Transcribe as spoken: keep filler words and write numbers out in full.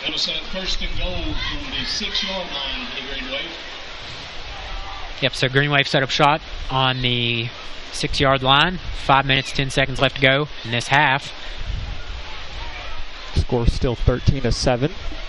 That'll set up first and goal from the six-yard line for the Green Wave. Yep, so Green Wave set up shot on the six-yard line. Five minutes, ten seconds left to go in this half. Score still thirteen to seven.